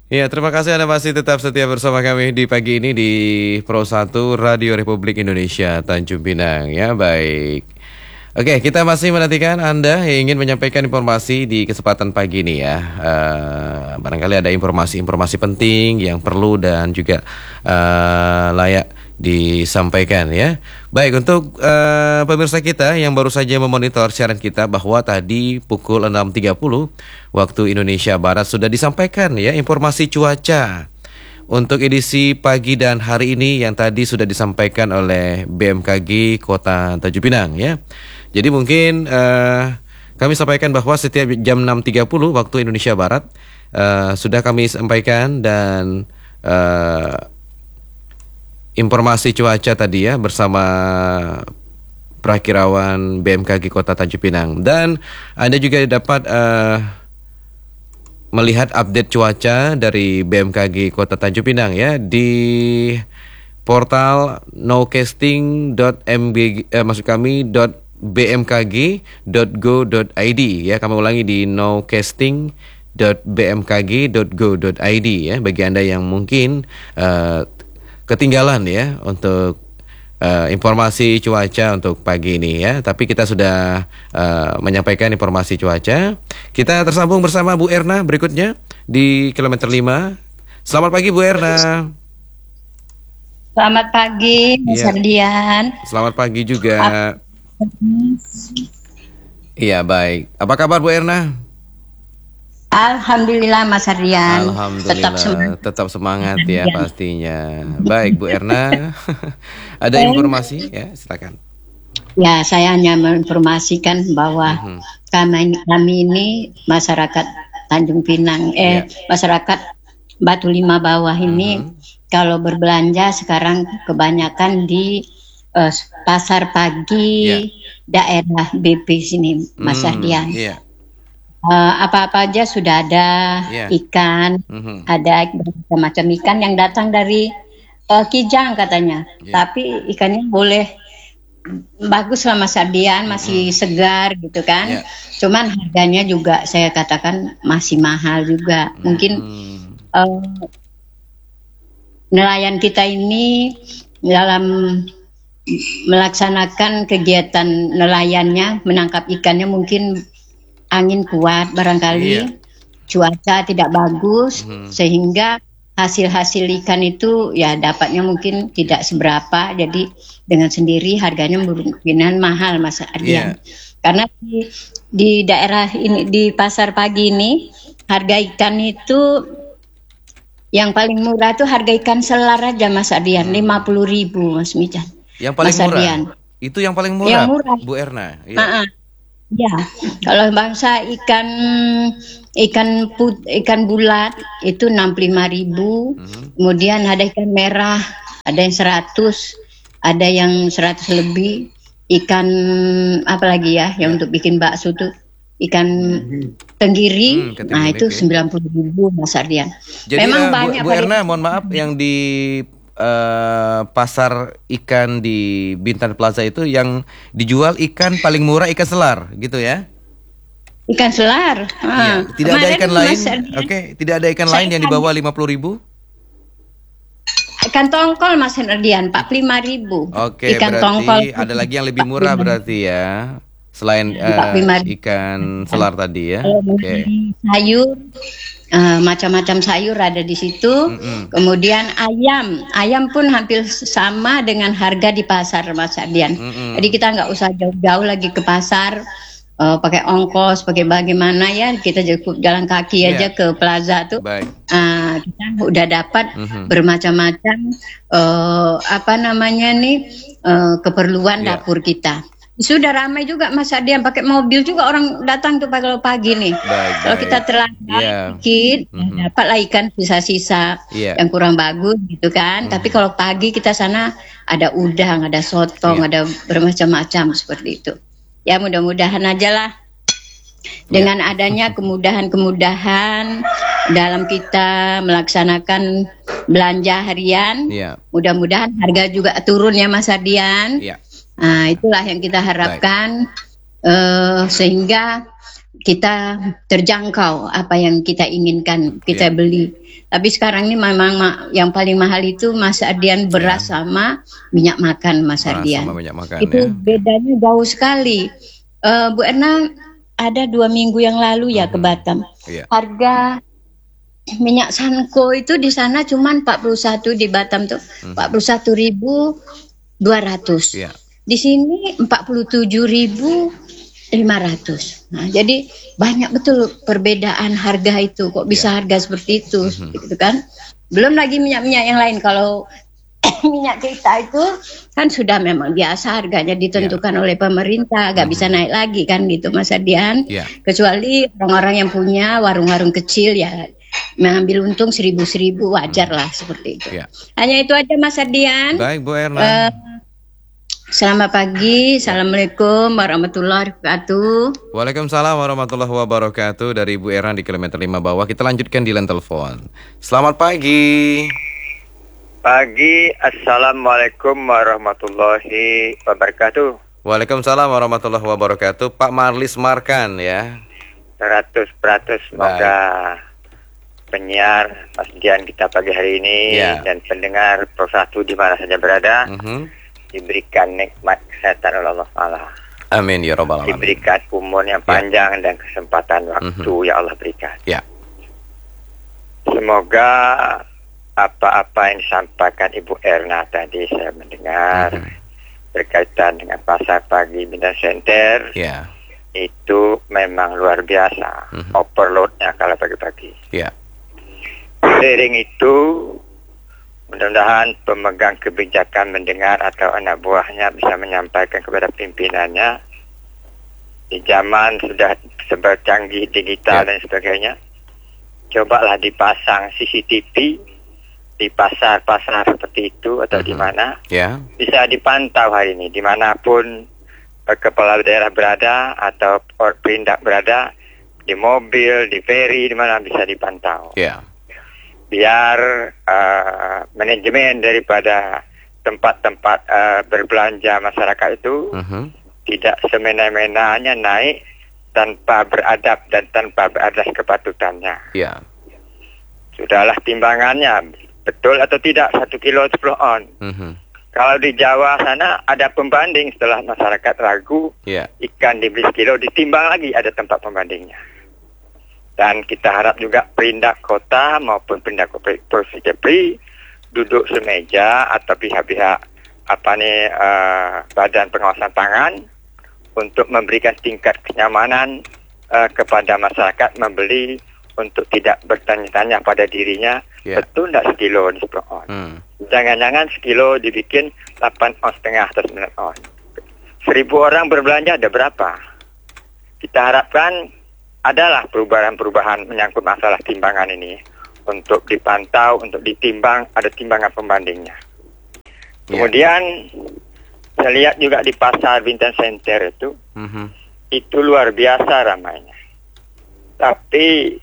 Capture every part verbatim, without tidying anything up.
Ya, terima kasih Anda masih tetap setia bersama kami di pagi ini di Pro satu Radio Republik Indonesia Tanjung Pinang. Ya, baik. Oke, kita masih menantikan Anda yang ingin menyampaikan informasi di kesempatan pagi ini ya. Uh, barangkali ada informasi-informasi penting yang perlu dan juga uh, layak disampaikan ya. Baik, untuk uh, pemirsa kita yang baru saja memonitor siaran kita bahwa tadi pukul enam tiga puluh waktu Indonesia Barat sudah disampaikan ya informasi cuaca untuk edisi pagi dan hari ini yang tadi sudah disampaikan oleh B M K G Kota Tanjung Pinang ya. Jadi mungkin uh, kami sampaikan bahwa setiap jam enam tiga puluh waktu Indonesia Barat uh, sudah kami sampaikan dan uh, informasi cuaca tadi ya bersama Prakirawan B M K G Kota Tanjung Pinang. Dan Anda juga dapat uh, melihat update cuaca dari B M K G Kota Tanjung Pinang ya di portal nowcasting dot m b eh, maksud kami b m k g dot go dot i d ya. Kami ulangi di nowcasting dot b m k g dot go dot i d ya bagi Anda yang mungkin uh, ketinggalan ya untuk uh, informasi cuaca untuk pagi ini ya. Tapi kita sudah uh, menyampaikan informasi cuaca. Kita tersambung bersama Bu Erna berikutnya di kilometer lima. Selamat pagi Bu Erna. Selamat pagi Mas ya. Ardian. Selamat pagi juga. Iya baik. Apa kabar Bu Erna? Alhamdulillah Mas Ardian. Alhamdulillah, tetap semangat, tetap semangat ya pastinya. Baik Bu Erna, ada informasi ya, silakan. Ya, saya hanya menginformasikan bahwa uh-huh. kami, kami ini masyarakat Tanjung Pinang, eh yeah. masyarakat Batu Lima Bawah ini uh-huh. kalau berbelanja sekarang kebanyakan di uh, pasar pagi yeah. daerah B P sini Mas hmm, Ardian. Yeah. Uh, apa-apa aja sudah ada yeah. ikan, mm-hmm. ada macam-macam ikan yang datang dari uh, Kijang katanya. Yeah. Tapi ikannya boleh bagus lah Mas Ardian, masih mm-hmm. segar gitu kan. Yeah. Cuman harganya juga saya katakan masih mahal juga. Mm-hmm. Mungkin uh, nelayan kita ini dalam melaksanakan kegiatan nelayannya, menangkap ikannya mungkin angin kuat barangkali, iya. cuaca tidak bagus, hmm. sehingga hasil-hasil ikan itu ya dapatnya mungkin tidak seberapa, jadi dengan sendiri harganya kemungkinan mahal Mas Ardian. Yeah. Karena di, di daerah ini, di pasar pagi ini, harga ikan itu yang paling murah itu harga ikan selar aja Mas Ardian, hmm. lima puluh ribu Mas Mijan. Yang paling Mas murah? Ardian. Itu yang paling murah, yang murah. Bu Erna? Iya. Uh-uh. Ya, kalau bangsa ikan ikan put, ikan bulat itu enam puluh lima ribu, mm-hmm. kemudian ada ikan merah, ada yang seratus, ada yang seratus lebih, ikan apa lagi ya, yang untuk bikin bakso tuh ikan tenggiri, hmm, nah itu sembilan puluh ribu Mas Ardian. Jadi memang uh, banyak. Bu, Bu Erna, mohon maaf yang di Uh, pasar ikan di Bintan Plaza itu yang dijual ikan paling murah ikan selar gitu ya? Ikan selar. Iya. Tidak ada ikan lain. Oke, okay. Tidak ada ikan Saya lain yang di bawah lima puluh ribu? Ikan tongkol Mas Ardian empat puluh lima ribu. Oke, okay, ikan berarti tongkol ada lagi yang lebih murah berarti ya. Selain uh, ikan selar tadi ya. Oke. Okay. Sayur Uh, macam-macam sayur ada di situ. Mm-hmm. Kemudian ayam, ayam pun hampir sama dengan harga di pasar Mas Ardian. Mm-hmm. Jadi kita nggak usah jauh-jauh lagi ke pasar, uh, pakai ongkos, pakai bagaimana ya, kita cukup jalan kaki yeah. aja ke plaza tuh. Uh, kita udah dapat mm-hmm. bermacam-macam uh, apa namanya nih uh, keperluan yeah. dapur kita. Sudah ramai juga Mas Ardian, pakai mobil juga orang datang tuh kalau pagi nih. Baik, kalau baik. Kita terlambat yeah. dikit, mm-hmm. dapatlah ikan sisa-sisa yeah. yang kurang bagus gitu kan. Mm-hmm. Tapi kalau pagi kita sana ada udang, ada sotong, yeah. ada bermacam-macam seperti itu. Ya mudah-mudahan aja lah. Dengan yeah. adanya kemudahan-kemudahan dalam kita melaksanakan belanja harian, yeah. mudah-mudahan harga juga turun ya Mas Ardian. Yeah. Nah, itulah yang kita harapkan uh, sehingga kita terjangkau apa yang kita inginkan kita Yeah. beli. Tapi sekarang ini memang ma- yang paling mahal itu Mas Ardian beras sama minyak makan Mas Beras Ardian. sama minyak makan Itu ya. bedanya jauh sekali. Eh, Bu Erna ada dua minggu yang lalu ya ke Batam. Iya. Harga minyak Sanko itu di sana cuma empat puluh satu di Batam tuh empat puluh satu ribu dua ratus. Iya. Di sini empat puluh tujuh ribu lima ratus. Nah, jadi banyak betul perbedaan harga itu. Kok bisa harga seperti itu, gitu kan? Belum lagi minyak-minyak yang lain. Kalau minyak kita itu kan sudah memang biasa harganya ditentukan oleh pemerintah, nggak bisa naik lagi kan gitu Mas Ardian. Iya. Kecuali orang-orang yang punya warung-warung kecil ya mengambil untung seribu-seribu wajar lah seperti itu. Iya. Hanya itu aja Mas Ardian. Baik Bu Erna. Eh, Selamat pagi, Assalamualaikum warahmatullahi wabarakatuh. Waalaikumsalam warahmatullahi wabarakatuh. Dari Bu Erna di kilometer lima bawah. Kita lanjutkan di line telepon. Selamat pagi. Pagi, Assalamualaikum warahmatullahi wabarakatuh. Waalaikumsalam warahmatullahi wabarakatuh. Pak Marlis Markan ya. Seratus peratus semoga penyiar Mas Dian kita pagi hari ini Ya. dan pendengar Pro satu di mana saja berada Mhm. diberikan nikmat kesehatan oleh Allah Taala, Amin ya robbal alamin. diberikan umur yang panjang dan kesempatan waktu yang Allah berikan. Ya. Semoga apa-apa yang disampaikan Ibu Erna tadi saya mendengar berkaitan dengan pasar pagi Bintang Center Ya. itu memang luar biasa, overloadnya kalau pagi-pagi. Ya. Seiring itu, mudah-mudahan pemegang kebijakan mendengar atau anak buahnya bisa menyampaikan kepada pimpinannya di zaman sudah serba canggih digital Ya. dan sebagainya. Cobalah dipasang C C T V di pasar-pasar seperti itu atau di mana Ya. bisa dipantau hari ini dimanapun eh, kepala daerah berada atau or- perindak berada, di mobil, di ferry, di mana bisa dipantau. Ya. Biar uh, manajemen daripada tempat-tempat uh, berbelanja masyarakat itu Mhm. tidak semena-menanya naik tanpa beradab dan tanpa beradab kepatutannya. Ya. Sudahlah timbangannya, betul atau tidak satu kilo sepuluh on. Mhm. Kalau di Jawa sana ada pembanding setelah masyarakat ragu, Ya. ikan dibeli sekilo ditimbang lagi ada tempat pembandingnya. Dan kita harap juga perindak kota maupun perindak provinsi Kepri duduk semeja atau pihak-pihak apa nih uh, badan pengawasan pangan untuk memberikan tingkat kenyamanan uh, kepada masyarakat membeli untuk tidak bertanya-tanya pada dirinya Ya. betul tidak sekilo di sepuluh on. Hmm. Jangan-jangan sekilo dibikin delapan on setengah atau sembilan on. Seribu orang berbelanja ada berapa? Kita harapkan adalah perubahan-perubahan menyangkut masalah timbangan ini untuk dipantau, untuk ditimbang, ada timbangan pembandingnya. Ya. Kemudian saya lihat juga di pasar Bintang Center itu, Mhm. itu luar biasa ramainya. Tapi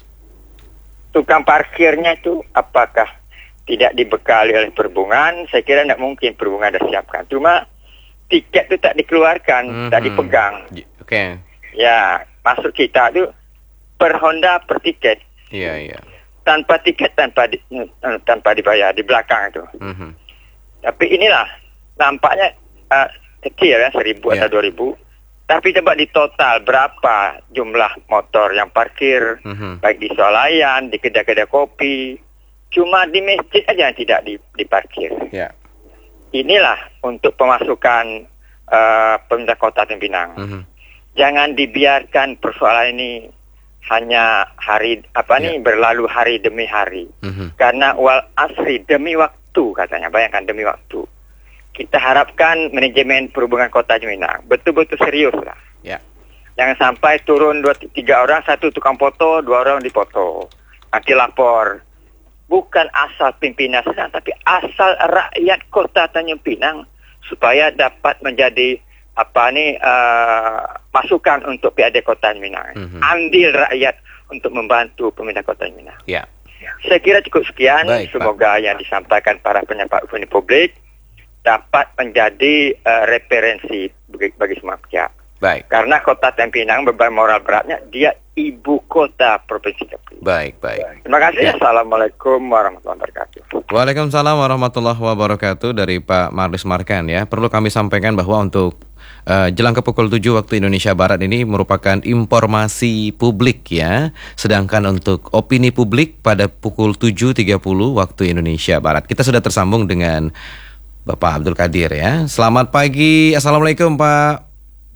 tukang parkirnya itu apakah tidak dibekali oleh perhubungan? Saya kira tidak mungkin perhubungan ada siapkan. Cuma tiket itu tak dikeluarkan, tak Mhm. dipegang. Y- Oke. Ya, masuk kita itu per Honda per tiket. Iya, iya. Tanpa tiket, tanpa di, eh, tanpa dibayar di belakang itu. Mhm. Tapi inilah nampaknya uh, kecil ya, seribu Ya. atau dua ribu. Tapi coba di total berapa jumlah motor yang parkir, Mhm. baik di swalayan, di kedai-kedai kopi, cuma di masjid aja yang tidak di- diparkir. Ya. Inilah untuk pemasukan uh, pemerintah Kota Tanjung Pinang. Mhm. Jangan dibiarkan persoalan ini hanya hari apa nih berlalu hari demi hari. Mhm. Karena wal asri demi waktu katanya, bayangkan demi waktu. Kita harapkan manajemen perhubungan Kota Tanjung Pinang betul-betul serius lah. Ya. Jangan sampai turun dua tiga orang, satu tukang foto, dua orang dipoto. Nanti lapor. Bukan asal pimpinan saja, tapi asal rakyat Kota Tanjung Pinang supaya dapat menjadi apa nih uh, masukan untuk P A D Kota Tanjung Pinang. Mhm. Ambil rakyat untuk membantu pemerintah Kota Tanjung Pinang. Ya. Saya kira cukup sekian. Baik, Pak. Semoga yang disampaikan para penyampai opini publik dapat menjadi uh, referensi bagi, bagi semua pihak. Baik. Karena kota Tampinang beban moral beratnya dia ibu kota Provinsi Kepri. Baik, baik. Terima kasih. Ya. Assalamualaikum warahmatullahi wabarakatuh. Waalaikumsalam warahmatullahi wabarakatuh dari Pak Marlis Markan ya. Perlu kami sampaikan bahwa untuk uh, jelang ke pukul tujuh waktu Indonesia Barat ini merupakan informasi publik ya. Sedangkan untuk opini publik pada pukul tujuh tiga puluh waktu Indonesia Barat. Kita sudah tersambung dengan Bapak Abdul Qadir ya. Selamat pagi. Assalamualaikum Pak.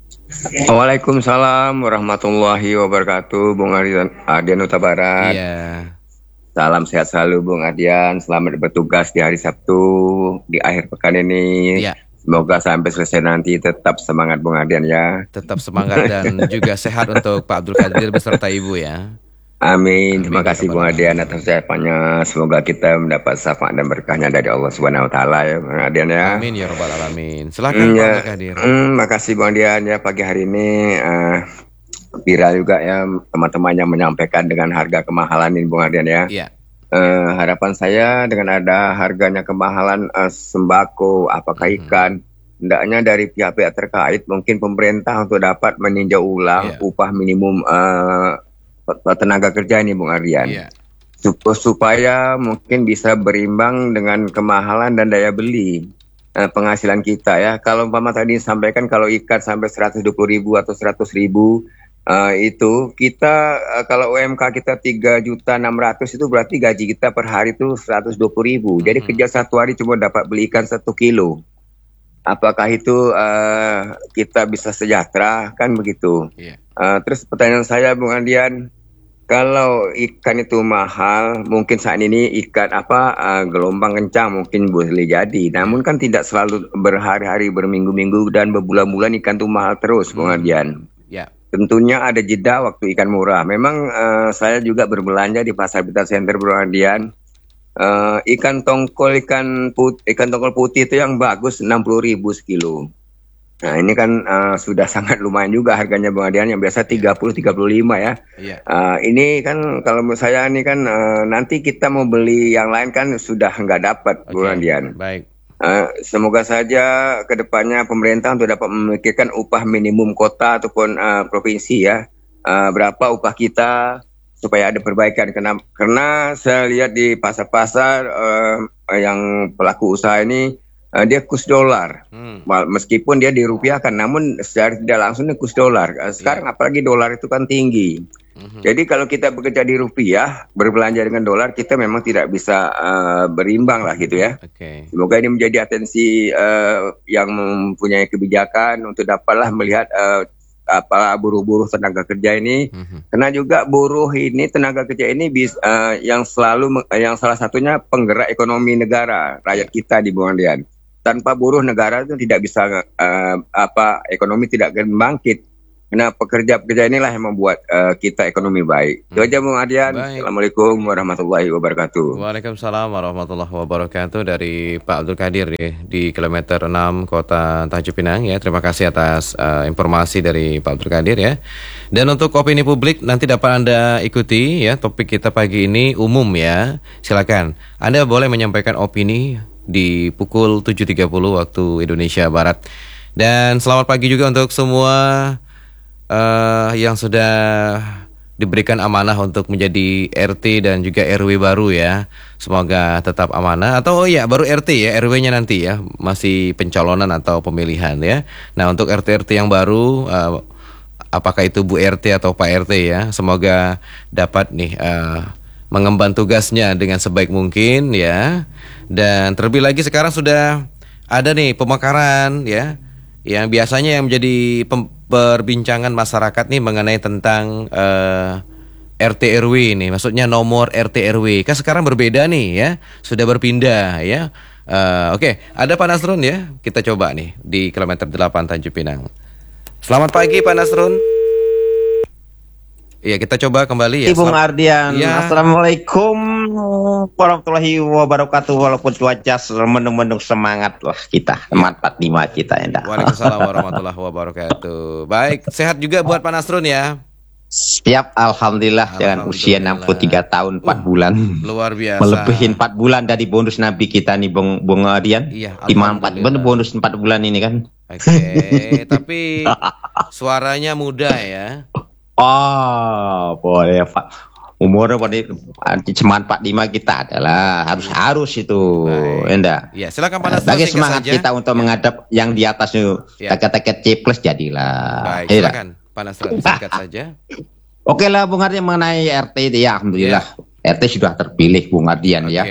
Waalaikumsalam warahmatullahi wabarakatuh, Bung Ardian, Ardian Huta Barat. Iya. Salam sehat selalu, Bung Ardian. Selamat bertugas di hari Sabtu di akhir pekan ini. Iya. Semoga sampai selesai nanti tetap semangat, Bung Ardian ya. Tetap semangat dan juga sehat untuk Pak Abdul Qadir beserta Ibu ya. Amin. Amin. Terima kasih Bung Ardian atas ucapannya. Semoga kita mendapat syafaat dan berkahnya dari Allah Subhanahu Wa Taala ya, Bung Ardian ya. Amin ya Rabbal Alamin. Silakan Hmm, Pak ya. Abdul Qadir. Hmm, makasih Bung Ardian ya, pagi hari ini uh, viral juga ya teman-teman yang menyampaikan dengan harga kemahalan ini Bung Ardian ya. Iya. Uh, harapan saya dengan ada harganya kemahalan uh, sembako, apakah Mhm. ikan, hendaknya dari pihak-pihak terkait mungkin pemerintah untuk dapat meninjau ulang Iya. upah minimum uh, tenaga kerja ini Bung Ardian. Iya. Sup- supaya mungkin bisa berimbang dengan kemahalan dan daya beli eh, penghasilan kita ya. Kalau umpama tadi disampaikan kalau ikan sampai seratus dua puluh ribu atau seratus ribu eh, itu kita eh, kalau U M K kita tiga juta enam ratus itu berarti gaji kita per hari itu seratus dua puluh ribu. Jadi Mhm. kerja satu hari cuma dapat beli ikan satu kilo. Apakah itu eh, kita bisa sejahtera kan begitu? Iya. Eh, terus pertanyaan saya Bung Ardian, kalau ikan itu mahal, mungkin saat ini ikan apa uh, gelombang kencang mungkin boleh jadi. Namun kan tidak selalu berhari-hari, berminggu-minggu dan berbulan-bulan ikan itu mahal terus, Bung Hmm. Ardian. Ya. Tentunya ada jeda waktu ikan murah. Memang uh, saya juga berbelanja di Pasar Habitat Center, Bung Ardian. Uh, ikan tongkol, ikan put, ikan tongkol putih itu yang bagus enam puluh ribu sekilo. Nah ini kan uh, sudah sangat lumayan juga harganya Bung Ardian, yang biasa tiga puluh tiga puluh lima ya. Iya. Uh, ini kan kalau menurut saya ini kan uh, nanti kita mau beli yang lain kan sudah nggak dapat Oke. Bung Ardian. Baik. Uh, semoga saja kedepannya pemerintah untuk dapat memikirkan upah minimum kota ataupun uh, provinsi ya. Uh, berapa upah kita supaya ada perbaikan. Karena, karena saya lihat di pasar-pasar uh, yang pelaku usaha ini uh, dia kurs dolar. Hmm. Mal- Meskipun dia dirupiahkan, namun secara tidak langsung dia kurs dolar. Uh, Sekarang apalagi dolar itu kan tinggi. Mhm. Jadi kalau kita bekerja di rupiah, berbelanja dengan dolar, kita memang tidak bisa uh, berimbang lah gitu ya. Oke. Semoga ini menjadi atensi uh, yang mempunyai kebijakan untuk dapatlah melihat uh, apa buruh-buruh tenaga kerja ini. Mhm. Karena juga buruh ini, tenaga kerja ini bis, uh, yang selalu meng- yang salah satunya penggerak ekonomi negara, rakyat kita di Bung Ardian. Tanpa buruh negara itu tidak bisa uh, apa ekonomi tidak akan bangkit. Nah, pekerja-pekerja inilah yang membuat uh, kita ekonomi baik. Itu Hmm. aja Bung Ardian. Baik. Assalamualaikum warahmatullahi wabarakatuh. Waalaikumsalam warahmatullahi wabarakatuh dari Pak Abdul Qadir ya, di kilometer enam Kota Tanjung Pinang ya. Terima kasih atas uh, informasi dari Pak Abdul Qadir ya. Dan untuk opini publik nanti dapat Anda ikuti ya, topik kita pagi ini umum ya. Silakan. Anda boleh menyampaikan opini di pukul tujuh tiga puluh waktu Indonesia Barat. Dan selamat pagi juga untuk semua eh, yang sudah diberikan amanah untuk menjadi R T dan juga R W baru ya. Semoga tetap amanah. Atau oh ya baru R T ya, R W-nya nanti ya, masih pencalonan atau pemilihan ya. Nah untuk R T R T yang baru, eh, apakah itu Bu R T atau Pak R T ya, semoga dapat nih eh, mengemban tugasnya dengan sebaik mungkin ya. Dan terlebih lagi sekarang sudah ada nih pemekaran ya, yang biasanya yang menjadi pem- perbincangan masyarakat nih mengenai tentang eh, R T R W ini, maksudnya nomor R T R W. Kan sekarang berbeda nih ya, sudah berpindah ya. Eh, Oke, ada Pak Nasrun ya, kita coba nih di kilometer delapan Tanjung Pinang. Selamat pagi Pak Nasrun. Iya, kita coba kembali ya. Bung Selam- Ardian, Ya. Assalamualaikum warahmatullahi wabarakatuh. Walaupun cuaca mendung-mendung, semangat lah kita, semangat empat puluh lima kita ya. Waalaikumsalam warahmatullahi wabarakatuh. Baik, sehat juga buat Pak Nasrun ya. Siap, alhamdulillah, dengan usia enam puluh tiga tahun empat bulan. Luar biasa. Melebihi empat bulan dari bonus Nabi kita nih Bung Bung Ardian. Iya, Lima empat alhamdulillah. bonus empat bulan ini kan. Oke, tapi Suaranya muda ya. Oh, boleh Pak. Umurnya pada cuma empat puluh lima kita adalah harus harus itu, enggak. Ya, silakan Pak Nasrul. Bagi semangat saja. Kita untuk ya. menghadap yang di atas itu, ya. Teka-teka C plus jadilah. Baik, silakan Pak Nasrul, singkat saja. Oke lah, Bung Ardian mengenai R T ya, alhamdulillah ya. R T sudah terpilih Bung Ardian okay. ya.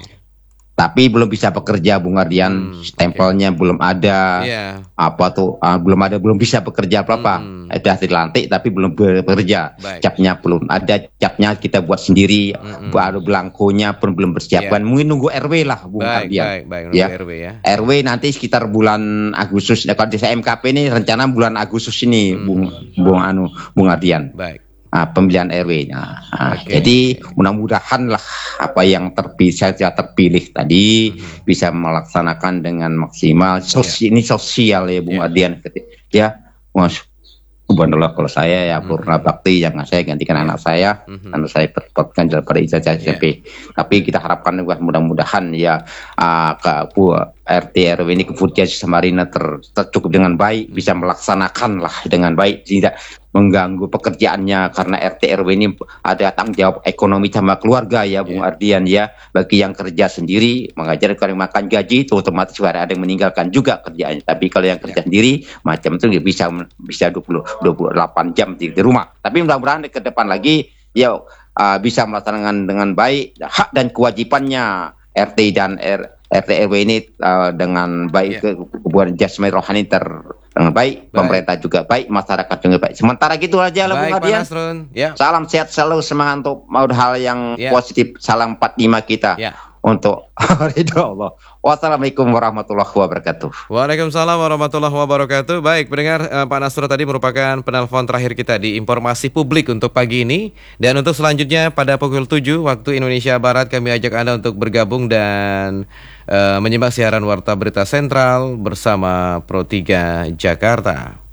Tapi belum bisa bekerja Bung Ardian, hmm, stempelnya okay. belum ada, yeah. apa tuh uh, belum ada, belum bisa bekerja apa-apa. Hmm. Sudah dilantik tapi belum bekerja, Baik. capnya belum ada, capnya kita buat sendiri, hmm. baru belangkonya pun belum persiapkan. Yeah. Mungkin nunggu R W lah Bung baik, Ardian. Baik, baik, ya. R W ya. R W nanti sekitar bulan Agustus. Kalau di M K P ini rencana bulan Agustus ini, hmm. Bung Bung Anu Bung Ardian. Baik. Nah, pemilihan R W-nya. Nah, okay. Jadi mudah-mudahan lah apa yang terpilih, saya terpilih tadi hmm. bisa melaksanakan dengan maksimal. Sosial, yeah. Ini sosial ya Bung yeah. Ardian. Ya, Mas. Subhanallah kalau saya ya Purna Bakti yang saya gantikan yeah. anak saya, mm-hmm. anak saya bertotkan daripada ijazah S M P. Yeah. Tapi kita harapkan mudah-mudahan ya uh, ke R T R W ini kemudian Samarinda ter, ter, cukup dengan baik, bisa melaksanakan lah dengan baik, tidak mengganggu pekerjaannya karena R T R W ini ada tanggung jawab ekonomi sama keluarga ya Bung yeah. Ardian ya. Bagi yang kerja sendiri mengajar kalau makan gaji itu otomatis ada yang meninggalkan juga kerjaannya. Tapi kalau yang kerja yeah. sendiri macam itu bisa bisa dua puluh dua puluh delapan jam di, di rumah. Tapi mudah-mudahan ke depan lagi ya uh, bisa melaksanakan dengan baik hak dan kewajibannya R T dan R, R T R W ini uh, dengan baik yeah. kebutuhan jasmani rohani ter dengan baik, baik, pemerintah juga baik, masyarakat juga baik. Sementara gitu aja lah Bung Ardian. Ya. Salam sehat selalu, semangat untuk mau hal yang ya. positif. Salam empat puluh lima kita ya. untuk ridho Allah. Wassalamualaikum warahmatullahi wabarakatuh. Waalaikumsalam warahmatullahi wabarakatuh. Baik, pendengar, eh, Pak Nasrul tadi merupakan penelpon terakhir kita di informasi publik untuk pagi ini. Dan untuk selanjutnya pada pukul tujuh waktu Indonesia Barat kami ajak Anda untuk bergabung dan eh, menyimak siaran Warta Berita Sentral bersama Pro tiga Jakarta.